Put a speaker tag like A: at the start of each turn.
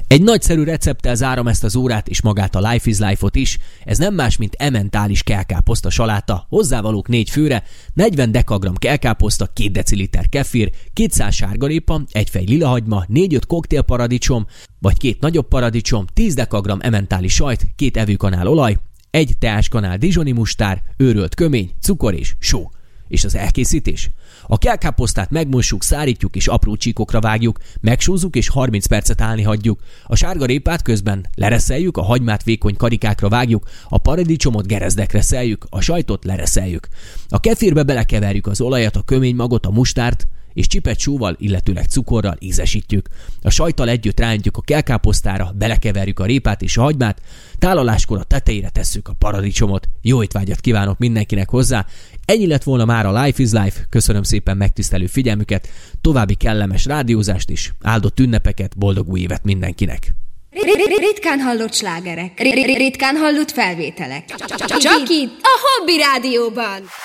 A: Egy nagyszerű recepttel zárom ezt az órát és magát a Life is Life-ot is. Ez nem más, mint ementális kelkáposzta saláta, hozzávalók 4 főre, 40 dekagram kelkáposzta, 2 deciliter kefir, 200 sárgarépa, 1 fej lilahagyma, 4-5 koktélparadicsom, vagy 2 nagyobb paradicsom, 10 dekagram ementális sajt, 2 evőkanál olaj, 1 teáskanál dijoni mustár, őrölt kömény, cukor és só. És az elkészítés? A kelkáposztát megmossuk, szárítjuk és apró csíkokra vágjuk, megsózzuk és 30 percet állni hagyjuk. A sárgarépát közben lereszeljük, a hagymát vékony karikákra vágjuk, a paradicsomot gerezdekre szeljük, a sajtot lereszeljük. A kefirbe belekeverjük az olajat, a köménymagot, a mustárt, és csipet sóval, illetőleg cukorral ízesítjük. A sajttal együtt rántjuk a kelkáposztára, belekeverjük a répát és a hagymát, tálaláskor a tetejére tesszük a paradicsomot. Jó étvágyat kívánok mindenkinek hozzá! Ennyi lett volna már a Life is Life. Köszönöm szépen megtisztelő figyelmüket, további kellemes rádiózást is, áldott ünnepeket, boldog új évet mindenkinek!
B: Ritkán hallott slágerek, ritkán hallott felvételek. Csak itt, a Hobby Rádióban!